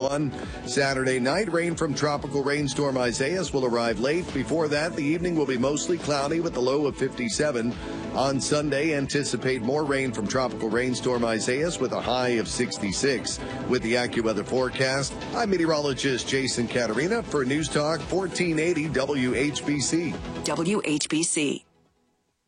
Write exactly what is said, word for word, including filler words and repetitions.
fifty-one. Saturday night, rain from tropical rainstorm Isaias will arrive late. Before that, the evening will be mostly cloudy with a low of fifty-seven. On Sunday, anticipate more rain from tropical rainstorm Isaias with a high of sixty-six. With the AccuWeather forecast, I'm meteorologist Jason Caterina for News Talk fourteen eighty W H B C. W H B C.